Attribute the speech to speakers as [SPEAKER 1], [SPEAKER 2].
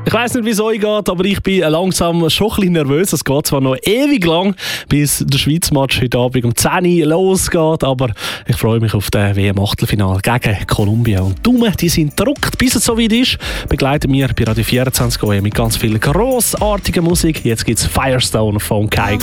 [SPEAKER 1] Ich weiss nicht, wie es euch geht, aber ich bin langsam schon ein bisschen nervös. Es geht zwar noch ewig lang, bis der Schweiz-Match heute Abend um 10 Uhr losgeht, aber ich freue mich auf das WM-Achtelfinale gegen Kolumbien. Und die Daumen, die sind gedruckt. Bis es soweit ist, begleiten wir bei Radio 24 mit ganz viel grossartiger Musik. Jetzt gibt es Firestone von Kygo.